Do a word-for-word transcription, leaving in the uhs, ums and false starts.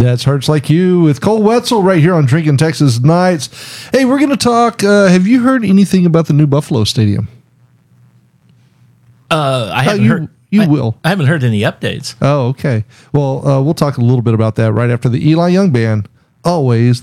That's Hurts Like You with Cole Wetzel right here on Drinking Texas Nights. Hey, we're going to talk. Uh, have you heard anything about the new Buffalo Stadium? Uh, I haven't you, heard. You I, will. I haven't heard any updates. Oh, okay. Well, uh, we'll talk a little bit about that right after the Eli Young Band. Always